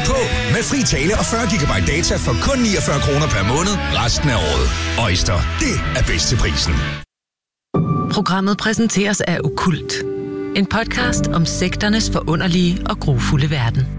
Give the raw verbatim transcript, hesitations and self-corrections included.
på med fri tale og fyrre gigabyte data for kun niogfyrre kroner per måned resten af året. Oyster, det er bedst til prisen. Programmet præsenteres af Okkult. En podcast om sekternes forunderlige og grufulde verden.